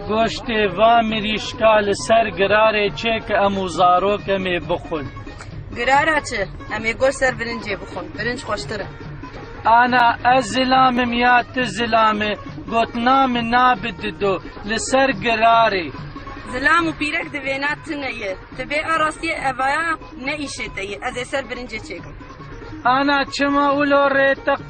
گۆشتێ وا مریشکا لەسەر گرارێ چێ کە ئەموو زارۆکەمێ بخۆن. گرارە چێ؟ ئەمێ گۆشت سەر برنجێ بخۆن، برنج خۆشترە. ئانا ئەس زلامم یا تو زلامێ گوتنامە نابددۆ لەسەر گرارێ. زلام و پیرەک دەوێنات تنەیە، دەبێ ئاڕاستیە ئەڤایە نەئیشێتەیە، ئەزێ سەر برنجێ چێکم. ئانا چما ئولۆ ڕێتە